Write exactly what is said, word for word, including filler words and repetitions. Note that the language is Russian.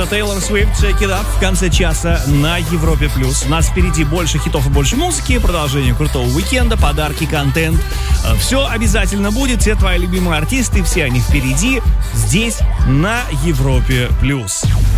Это Тейлор Свифт, Check It Up в конце часа на Европе+. У нас впереди больше хитов и больше музыки, продолжение крутого уикенда, подарки, контент. Все обязательно будет, все твои любимые артисты, все они впереди, здесь на Европе+.